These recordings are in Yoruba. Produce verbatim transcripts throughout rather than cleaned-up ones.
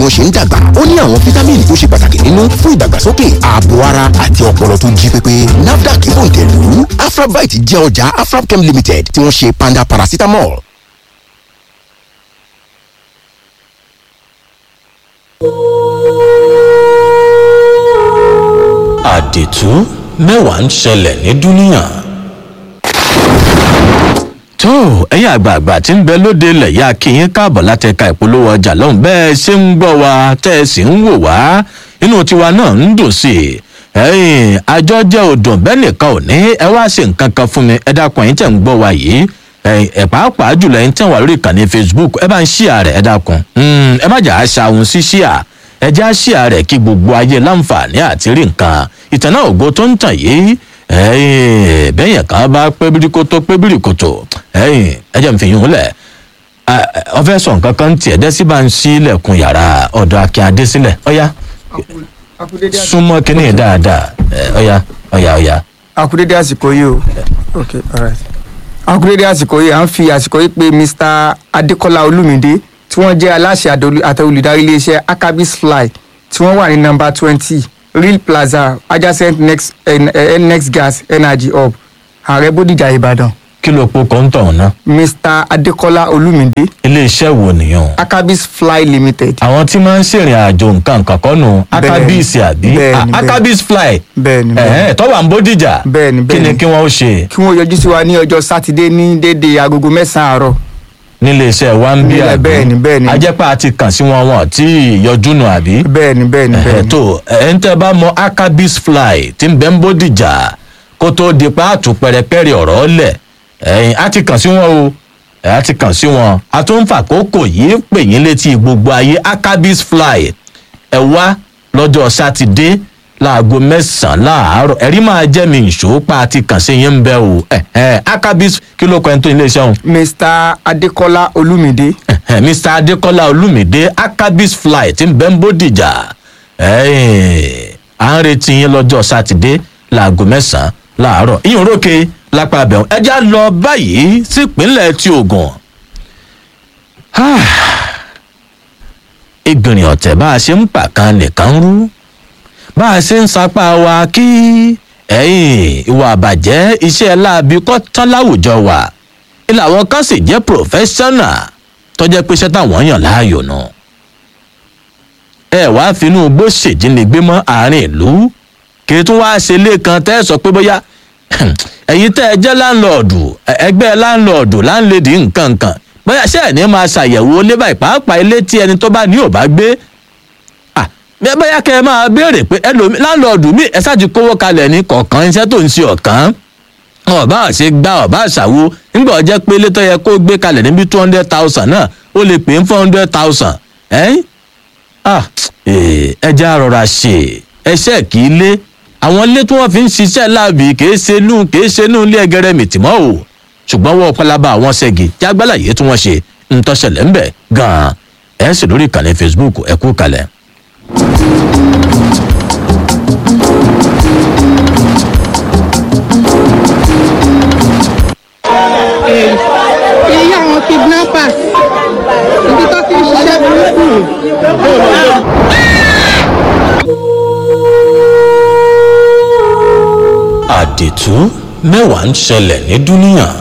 wọ́n ṣe ń dàgbà. Ó ní àwọn fítámìnì tó ṣe pàtàkì nínú fún ìdàgbàsókè ààbò ara àti ọpọlọ tó jí pépé. NAFDAC Bòǹtẹ̀lú Afrabite jẹ́ ọjà Afrabchem Limited tí wọ́n ṣe panda paracetamol. Àdìtú mẹ́wàá ń ṣẹlẹ̀ ní dúníyàn. tó ẹ̀yin àgbààgbà tí ń bẹ lóde ilẹ̀ yá kí yín káàbọ̀ láti ẹ̀ka ìpolówó ọjà lọ́hùn bẹ́ẹ̀ ṣe ń gbọ́ wa tẹ́ ẹ sì ń wò wá inú tiwa náà ń dùn sí i. ẹ̀yin àjọ jẹ́ òdùn bẹ́ẹ̀ nìkan ò ní ẹ wá ṣe nǹkan kan fún mi ẹ dákun ẹ̀yin tẹ̀ ń gbọ́ wa yìí ẹ pàápàá jùlọ ẹ̀yin tẹ̀ wà lórí ìkànnì Facebook ẹ bá ń ṣíà rẹ̀ ẹ dákun ẹ má jà á ṣàwọn sí ṣíà ẹ já ṣíà rẹ̀ kí gbogbo ayé láǹfààní àti rí nǹkan ìtàn náà ògo tó ń tàn yìí bẹ́yẹn kan bá pé bíríkótó pé bíríkótó ẹ jẹ́ n fi yún un lẹ̀ ọ fẹ́ sọ nǹkan kan tiẹ̀ dẹ́sí bá ń ṣílẹ̀kùn yàrá ọ̀dọ̀ Akin Adé sílẹ̀ ọ̀yá súnmọ́ kínní dáadáa ọ̀yá ọ̀yá ọ̀yá. akudede àsìkò yìí o ok alright akudede àsìkò yìí à ń fi àsìkò yìí pé Mr Adékọ́lá Olúmídé tí wọ́n jẹ́ aláṣẹ àti olùdarí iléeṣẹ́ Akabis Fly tí wọ́n wà ní nọ́mbà twenty Real Plaza adjacent next uh, next gas energy hub ààrẹ Bódìjà Ìbàdàn. kí ló po kọ́ńtọ̀ náà. Mr Adékọ́lá Olúmídé. iléeṣẹ́ wo nìyẹn. Akabis Fly Limited. àwọn tí máa ń ṣèrìn àjò nǹkan kan kọ́ nù. Akabis àbí Akabis Fly. bẹ́ẹ̀ni bẹ́ẹ̀ni tọ́wà ń Bódìjà. bẹ́ẹ̀ni bẹ́ẹ̀ni kí ni kí wọ́n ó ṣe. kí wọ́n yọjú sí wa ní ọjọ́ sátidé ní déédéé agogo mẹ́sàn-án àárọ̀. nílé iṣẹ́ wa ń bí àbí. bẹ́ẹ̀ni bẹ́ẹ̀ni. ajẹ́pá àti kàn sí wọn wọn tí yọjú nù àbí. bẹ́ẹ̀ni bẹ́ẹ̀ni bẹ́ẹ̀ni. tó ẹ̀ ń tẹ́ bá mọ Akabis Fly tí ń bẹ ń Bódìjà kó tó di pa àtúpẹ̀rẹ̀pẹ̀rẹ̀ ọ̀rọ̀ lẹ̀ ẹ̀yin á ti kàn sí wọn o ẹ̀ á ti kàn sí wọn a tún ń fàkókò yìí pè yín létí gbogbo ayé Akabis Fly ẹ wá lọ́jọ́ sátidé láago mẹ́sàn-án láàárọ̀ ẹ̀rí máa jẹ́ mi ìṣó pa àti kàn sí yín ń bẹ́ o Akabis kí ló kọ́ ẹni tó ilé iṣẹ́ wọn. Mr Adékọ́lá Olúmídé. Mr Adékọ́lá Olúmídé Akabis Fly tí ń bẹ ń Bódìjà à ń retí yín lọ́jọ́ sátidé láago mẹ́sàn-án láàárọ̀ ìyẹn rókè lápá abẹ́hùn ẹja lọ báyìí sípínlẹ̀ ti Ògùn. ìgbìnrin ọ̀tẹ̀ bá a ṣe ń pàkan nìkan rú bá a ṣe ń sapá wa kí ẹ̀yìn ìwà àbàjẹ́ iṣẹ́ láabi kọ́ tán láwùjọ wa ilé àwọn kan sì jẹ́ pòfẹ́sọ́nà tó jẹ́ pé iṣẹ́ táwọn yàn láàyò nù. ẹ wàá finú igbó ṣèjínigbé mọ́ àárín ìlú kì í tún wáá ṣe lẹ́ẹ̀kan tẹ́ ẹ sọ pé bóyá ẹ̀yin tẹ́ ẹ jẹ́ láńlọ́ọ̀dù ẹgbẹ́ láńlọ́ọ̀dù láńlẹ́dì nǹkan kan bóyá ṣé ẹ̀ ní máa ṣàyẹ̀wò ilé báyìí pàápàá ilé tí ẹni tó bá ní ò bá gbé bóyá kẹ́ ẹ máa béèrè pé ẹlòmí láńlọ́ọ̀dù mi ẹ ṣáàjì kówó kalẹ̀ ní kọ̀ọ̀kan iṣẹ́ tó ń ṣe ọ̀kan ọ̀bá àṣẹ gbá ọ̀bá àṣàwò nígbà ọjọ́ pé ilé tó yẹ kó gbé kalẹ̀ níbi two hundred thousand náà ó lè pè é four hundred thousand ẹ̀ ẹ jẹ́ àrọ̀rà ṣe ẹṣẹ́ kì í lé àwọn ilé tí wọ́n fi ń ṣiṣẹ́ láàbì kìí ṣe inú kìí ṣe inú ilé ẹgẹrẹ mìtìmọ́ o ṣùgbọ́n wọ́n pálábá àwọn ṣẹ́gi tí agbálàyé tí wọ́n ṣe ń tọ́ṣẹlẹ̀ ńbẹ̀ gan-an ẹ̀ sì lórí ìkànnì Facebook ẹ kú kalẹ̀. èyí àwọn kidnappers ibi tó ti ń ṣiṣẹ́ burúkú. Àdìtú mẹ́wàá ń ṣẹlẹ̀ ní dúníyàn.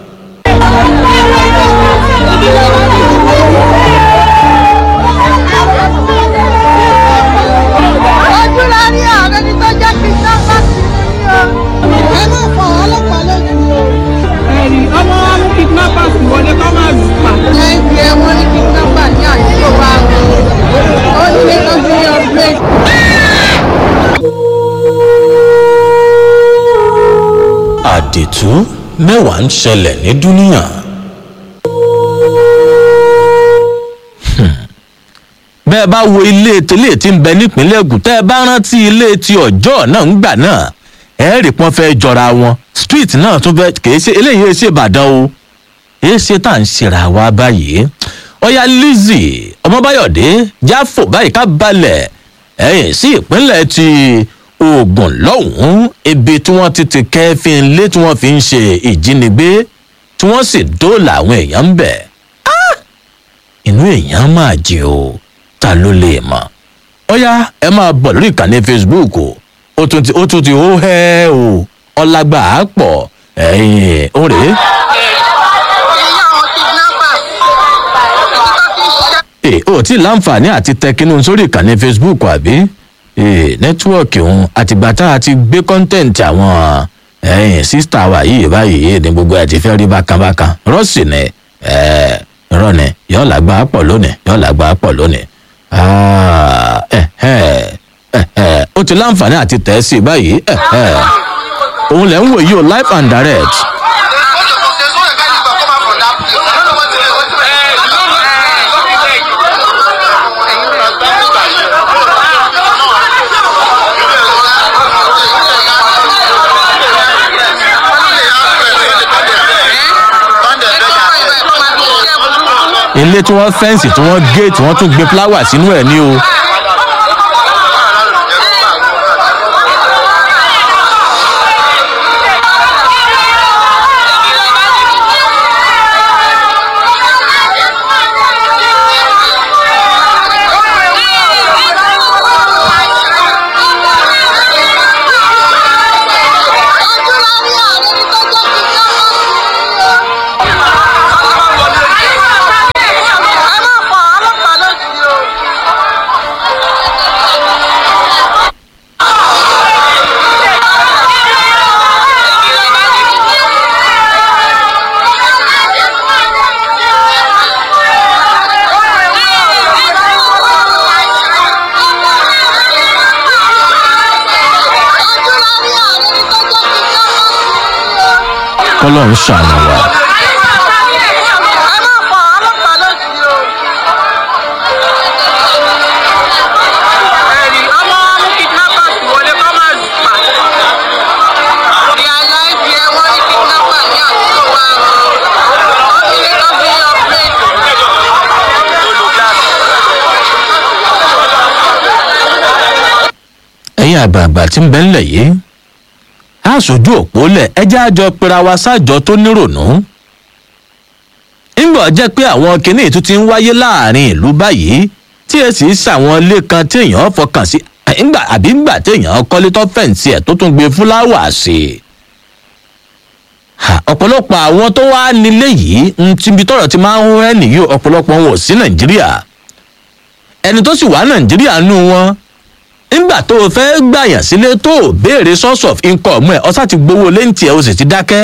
ojú la rí ààrẹ ní tó jẹ́ kidnappers ní o. ẹ má fọ ọlọ́pàá lójú o. ẹ̀rí ọmọ wa mú kidnappers wọlé kọ́ máa lù pa. lẹ́yìn ẹ̀ wọ́n ní kidnappers ní àdúgbò wa ó ṣe é lọ́sí your brain. Àdìtú mẹ́wàá ń ṣẹlẹ̀ ní dúníyàn. bẹ́ẹ̀ bá wo ilé tẹ́lẹ̀ tí ń bẹ nípínlẹ̀ Ògùn tẹ́ ẹ bá rántí ilé ti ọjọ́ náà ń gbà náà ẹ rí pọ́n fẹ́ jọra wọn street náà tún fẹ́ kì í ṣe eléyìí ṣe Ìbàdàn o èyí ṣe tá à ń ṣera wa báyìí ọ̀yá Lizzy Ọmọbáyọ̀dé jáfò báyìí ká balẹ̀ ẹ̀yìn sí ìpínlẹ̀ ti Ògùn lọ́hùn-ún ibi tí wọ́n ti ti kẹ́fín lé tí wọ́n fi ń ṣe ìjínigbé tí wọ́n sì dóòlà àwọn èèyàn ń bẹ̀. inú èèyàn máa jẹ o ta ló lè mọ̀ ó yá ẹ máa bọ̀ lórí ìkànnì facebook o ó tún ti ó tún ti ó hẹ́ o ọlágbà á pọ̀ ẹ̀yìn ó rèé. ee o ti láǹfààní àti tẹkinú sórí ìkànnì facebook àbí ee nẹ́tíwọ̀kì òun àtìgbà tá a ti gbé kọ́ńtẹ́ǹtì àwọn ẹ̀yìn sísítà wa yìí báyìí ní gbogbo ẹ̀ ti fẹ́ rí bákanbákan rọ́ọ̀sì ni ẹ̀ẹ́ rọ́ọ̀nì yọ̀ọ́ làgbà pọ̀ lónìí yọ̀ọ́ làgbà pọ̀ lónìí ó ti láǹfààní àti tẹ̀ ẹ́ sí i báyìí òun lẹ̀ ń wò yìí o live and direct. ilé tí wọ́n fẹ́ǹsì tí wọ́n gé tí wọ́n tún gbé fúláwà sínú ẹ̀ ní o. kọ́lọ́run ṣàánú wa. ẹ̀yin àgbààgbà tí ń bẹ ńlẹ̀ yìí aṣojú òpó lẹ̀ ẹjẹ́ àjọ pera wa sájọ tó nírònú. ńgbọ̀ jẹ́ pé àwọn kinní tún ti ń wáyé láàrin ìlú báyìí tí ẹ sì ń ṣàwọn ilé kan tí èèyàn fọkàn sí ńgbà àbí ńgbà tí èèyàn kọ́lé tó fẹ̀ǹsì ẹ̀ tó tún gbé fúláwà sí i. ọ̀pọ̀lọpọ̀ àwọn tó wá nílé yìí ń tibi tọ̀rọ̀ ti máa ń hún ẹ́ nìyí ọ̀pọ̀lọpọ̀ wọn ò sí nàìjíríà ẹni tó sì wá nàìjíríà nù wọn nígbà tó o fẹ́ gbàyàn sílé tó o béèrè source of income ẹ̀ ọ̀sá ti gbowó léǹtì ẹ̀ o sì ti dákẹ́.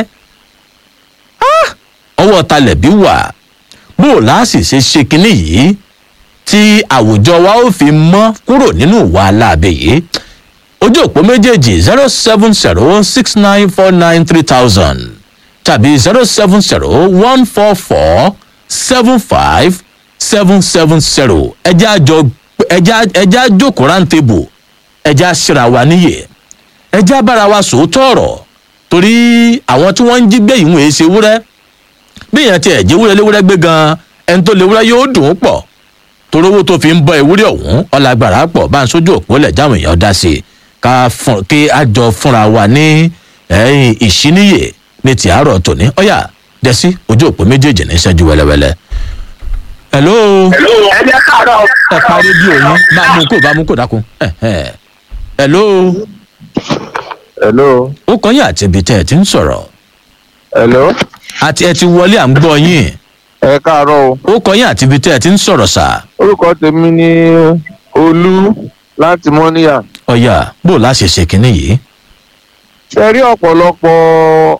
ọwọ́ talẹ̀ bí wà bó o láàsì ṣe ṣe kinní yìí tí àwùjọ wa ó fi mọ́ kúrò nínú ìwà aláàbẹ̀ yìí. ojú òpó méjèèjì zero seven zero six nine four nine three thousand tàbí zero seven zero one four four seven five seven seven zero ẹjẹ́ àjọ ẹjẹ́ àjòkó rántébù ẹjẹ́ àṣírà wa níyè ẹjẹ́ àbára wa sòótọ́ ọ̀rọ̀ torí àwọn tí wọ́n ń jí gbé ìwọ̀n èsì ewúrẹ́ bí èèyàn ti ẹ̀jẹ̀ ewúrẹ́ léwúrẹ́ gbé gan ẹni tó léwúrẹ́ yóò dùn ún pọ̀ torí owó tó fi ń bọ ewúrẹ́ ọ̀hún ọ̀làgbàrà pọ̀ bá ń sójú òpó lẹ̀ jáwọn èèyàn dá sí i ká fún kí a jọ fúnra wa ní ẹ̀yìn ìṣíníyè ní ti àárọ̀ tòní ọ̀yà dẹ́sí ojú òpó méjèèjì ní ìṣẹ́jú wẹ́lẹ́wẹ́lẹ́. hello. ẹ jẹ́ káàárọ̀. ẹ pa rédíò yín bá mú kó bá mú kó dákun. hello. hello. ó kọ́ yín àti ibi tẹ́ ẹ ti ń sọ̀rọ̀. hello. àti ẹ ti wọlé à ń gbọ́ yín. ẹ káàárọ̀ o. ó kọ́ yín àti ibi tẹ́ ẹ ti ń sọ̀rọ̀ sà. orúkọ tèmi ni olú láti mọ́níyà. ọ̀yà bó o láṣẹ ṣe kínní yìí. ṣe rí ọ̀pọ̀lọpọ̀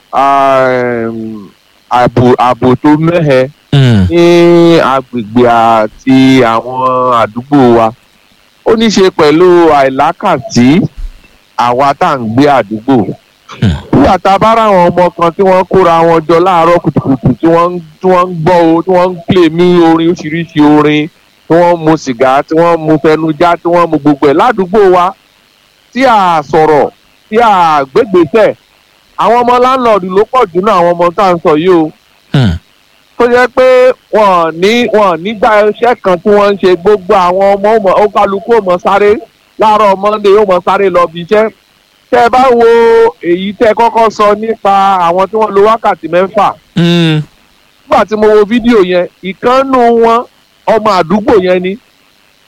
ààbò tó mẹ́hẹ ní agbègbè àti àwọn àdúgbò wa ó ní ṣe pẹ̀lú àìlákàtí àwa tá à ń gbé àdúgbò. nígbà tá a bá ráwọn ọmọ kan tí wọ́n kóra wọn jọ láàárọ̀ kùtùkùtù tí wọ́n ń gbọ́ o tí wọ́n ń plé mí orin oríṣiríṣi orin tí wọ́n mu sìgá tí wọ́n mu fẹnujá tí wọ́n mu gbogbo ẹ̀ ládùúgbò wa tí a sọ̀rọ̀ tí a gbégbèsẹ̀ àwọn ọmọ láńlọ́ọ̀dù ló pọ̀ jù náà àwọn ọmọ tá à ń sọ yìí o. tó jẹ́ pé wọ́n ní wọ́n nígbà iṣẹ́ kan tí wọ́n ń ṣe gbogbo àwọn ọmọ ọmọ ó kálukú ò mọ̀ sáré láàárọ̀ mọ́ndé ó mọ̀ sáré lọ bí iṣẹ́. tẹ́ ẹ bá wo èyí tẹ́ ẹ kọ́kọ́ sọ nípa àwọn tí wọ́n lo wákàtí mẹ́fà. nígbà tí mo wo fídíò yẹn ìkànnù wọn ọmọ àdúgbò yẹn ni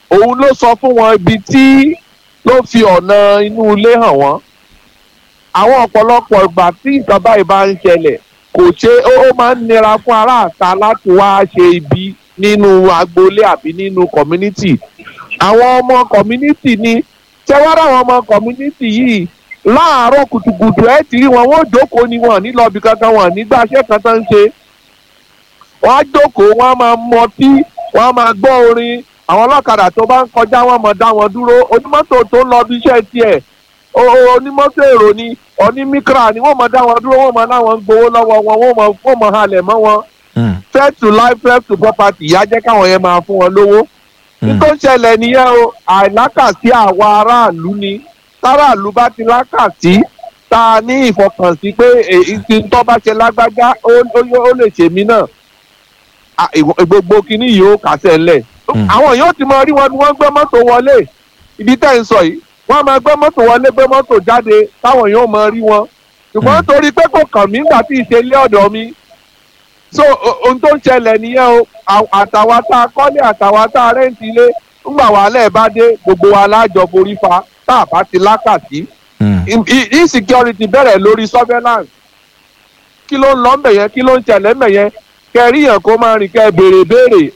òun ló sọ fún wọn ibi tí ló fi ọ̀nà inú ilé hàn wọ́n. àwọn ọ̀pọ̀lọpọ̀ ìgbà tí nǹkan báyìí bá ń ṣẹlẹ̀ kò ṣe ó máa ń nira fún aráàta láti wá ṣe ibi nínú agboolé àbí nínú community. àwọn ọmọ community ni ṣẹ́wárà àwọn ọmọ community yìí láàárọ̀ kùtùkùtù ẹ̀ tí rí wọn wọ́n jókòó ni wọn ní lọ́ọ̀bì kankan wọn nígbà iṣẹ́ kan tó ń ṣe. wọ́n á jókòó wọ́n á máa mọtí wọ́n á máa gbọ́ orin àwọn ọlọ́kadà tó bá ń kọjá wọ́n máa dá wọn dúró onímọ́tò tó ń lọ bí iṣẹ́ tiẹ̀ onímọ́tò èrò ni onímíkra ni wọ́n máa dá wọn dúró wọ́n máa láwọn ń gbowó lọ́wọ́ wọn wọ́n máa wọ́n máa halẹ̀ mọ́ wọn. fair to life fair to property ìyá jẹ́ káwọn yẹn máa fún wọn lówó. nítorí ṣẹlẹ̀ nìyẹn o àìlákàsí àwa aráàlú ni táráàlú bá ti lákàsí tá a ní ìfọkànsí pé èyí tó bá ṣe lágbájá ó lè ṣèmí náà gbogbo kínní yìí ó kàṣẹ ńlẹ̀. àwọn yóò ti máa rí wọn bí wọ́n gbé mọ́tò wọlé ibi tẹ́ ń sọ yìí wọ́n máa gbé mọ́tò wọlé gbé mọ́tò jáde táwọn yóò máa rí wọn. ṣùgbọ́n torí pé kò kàn mí nígbà tí ìṣe ilé ọ̀dọ̀ mi. so ohun tó ń ṣẹlẹ̀ nìyẹn o àtàwa tá a kọ́lé àtàwa tá a rẹ́ǹtì ilé ńgbà wàhálẹ̀ bá dé gbogbo wa lájọ forí fa tá a bá ti lákàtí. insecurity bẹ̀rẹ̀ lórí surveillance. kí ló ń lọ ń bẹ̀yẹn kí ló ń ṣẹlẹ̀ ń bẹ̀yẹn kẹrí yẹn kó máa rìn kẹ béèrè béèrè